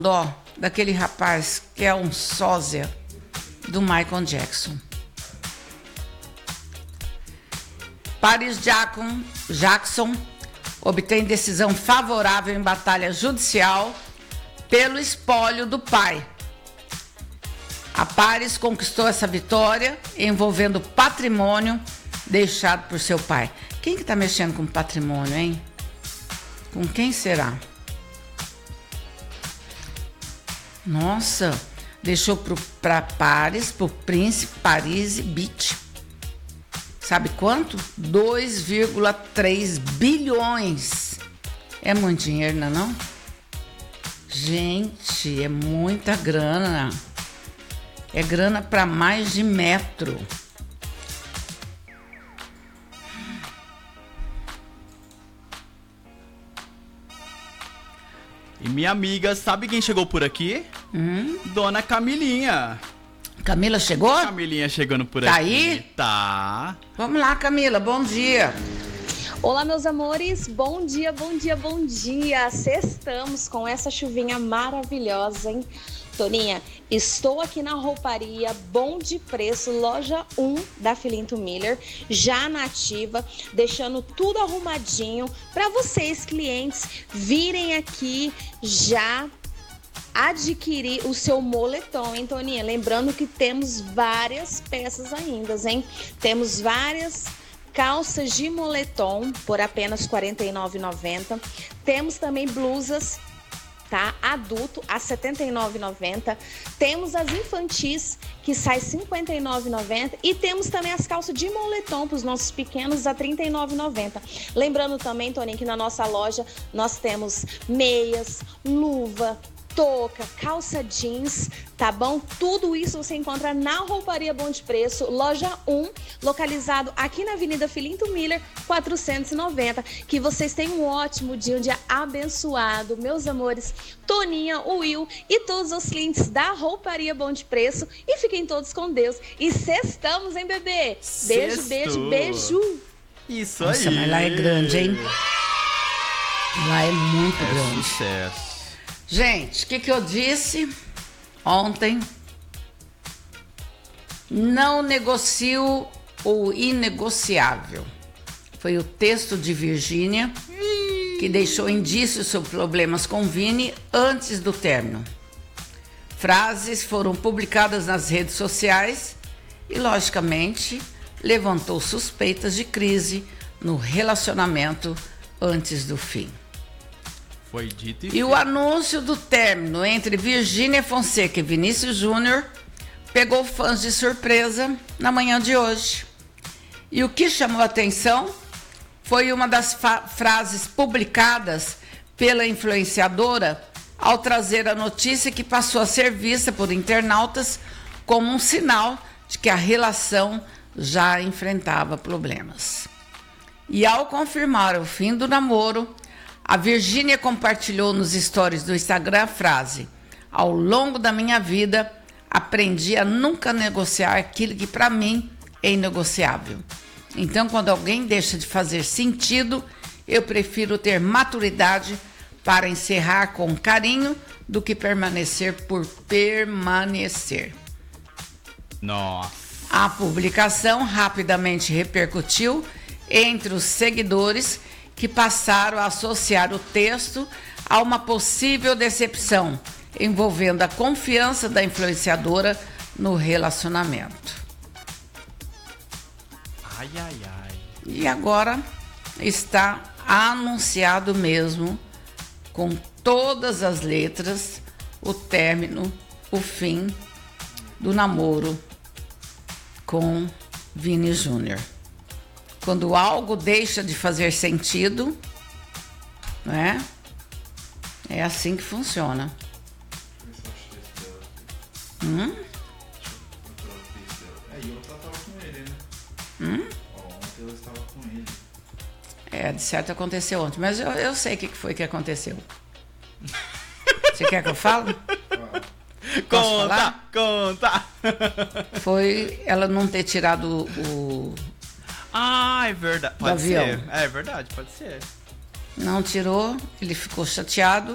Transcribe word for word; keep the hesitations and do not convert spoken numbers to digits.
Dó daquele rapaz que é um sósia do Michael Jackson. Paris Jackson, Jackson obtém decisão favorável em batalha judicial pelo espólio do pai. A Paris conquistou essa vitória envolvendo patrimônio deixado por seu pai. Quem que tá mexendo com patrimônio, hein? Com quem será? Nossa, deixou para Paris, pro príncipe Paris Beach. Sabe quanto? dois vírgula três bilhões. É muito dinheiro, não é não? Gente, é muita grana. É grana para mais de metro. E minha amiga, sabe quem chegou por aqui? Hum? Dona Camilinha. Camila chegou? Camilinha chegando por Tá aqui. aí? Tá. Vamos lá, Camila, bom dia. Olá, meus amores, bom dia, bom dia, bom dia. Sextamos com essa chuvinha maravilhosa, hein? Toninha, estou aqui na rouparia Bom de Preço, loja um da Filinto Miller, já na ativa, deixando tudo arrumadinho para vocês, clientes, virem aqui já adquirir o seu moletom, hein, Toninha? Lembrando que temos várias peças ainda, hein? Temos várias calças de moletom por apenas quarenta e nove reais e noventa centavos. Temos também blusas, tá? Adulto a setenta e nove reais e noventa centavos. Temos as infantis que sai cinquenta e nove reais e noventa centavos e temos também as calças de moletom para os nossos pequenos a trinta e nove reais e noventa centavos. Lembrando também, Toninho, que na nossa loja nós temos meias, luva, touca, calça jeans, tá bom? Tudo isso você encontra na Rouparia Bom de Preço, loja um, localizado aqui na Avenida Filinto Miller, quatrocentos e noventa. Que vocês tenham um ótimo dia, um dia abençoado, meus amores. Toninha, Will e todos os clientes da Rouparia Bom de Preço. E fiquem todos com Deus. E sextamos, hein, bebê? Beijo, Sextou. beijo, beijo. Isso Nossa, aí. mas lá é grande, hein? Lá é muito É grande. sucesso. Gente, o que, que eu disse ontem? Não negocio o inegociável. Foi o texto de Virgínia que deixou indícios sobre problemas com Vini antes do término. Frases foram publicadas nas redes sociais e, logicamente, levantou suspeitas de crise no relacionamento antes do fim. Foi dito e E feito. o anúncio do término entre Virgínia Fonseca e Vinícius Júnior pegou fãs de surpresa na manhã de hoje. E o que chamou a atenção foi uma das frases publicadas pela influenciadora ao trazer a notícia que passou a ser vista por internautas como um sinal de que a relação já enfrentava problemas. E ao confirmar o fim do namoro, a Virgínia compartilhou nos stories do Instagram a frase: ao longo da minha vida, aprendi a nunca negociar aquilo que para mim é inegociável. Então, quando alguém deixa de fazer sentido, eu prefiro ter maturidade para encerrar com carinho do que permanecer por permanecer. Nossa. A publicação rapidamente repercutiu entre os seguidores, que passaram a associar o texto a uma possível decepção envolvendo a confiança da influenciadora no relacionamento. Ai, ai, ai. E agora está anunciado mesmo, com todas as letras, o término, o fim do namoro com Vini Júnior. Quando algo deixa de fazer sentido, né? É assim que funciona. Hum? Hum? É, de certo aconteceu ontem, mas eu, eu sei o que foi que aconteceu. Você quer que eu fale? Posso Conta, falar? conta. Foi ela não ter tirado o... Ah, é verdade. Pode avião. ser. É verdade, pode ser. Não tirou, ele ficou chateado